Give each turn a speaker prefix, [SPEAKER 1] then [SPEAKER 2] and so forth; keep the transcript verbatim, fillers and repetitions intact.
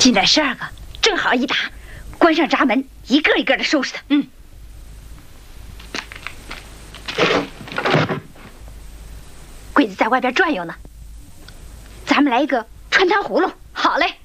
[SPEAKER 1] 进来十二个，正好一打，关上闸门，一个一个的收拾他。嗯。鬼子在外边转悠呢，咱们来一个穿糖葫芦。好嘞。